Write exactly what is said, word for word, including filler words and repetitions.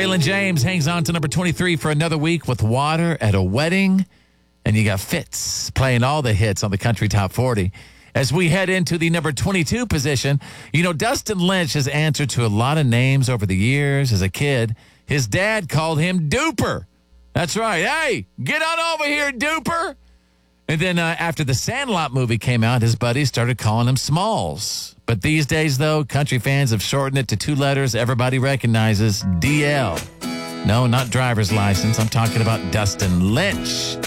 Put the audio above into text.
Waylon James hangs on to number twenty-three for another week with Water at a Wedding. And you got Fitz playing all the hits on the Country Top forty. As we head into the number twenty-two position, you know, Dustin Lynch has answered to a lot of names over the years. As a kid, his dad called him Duper. That's right. Hey, get on over here, Duper. And then uh, after the Sandlot movie came out, his buddies started calling him Smalls. But these days, though, country fans have shortened it to two letters everybody recognizes, D L. No, not driver's license. I'm talking about Dustin Lynch.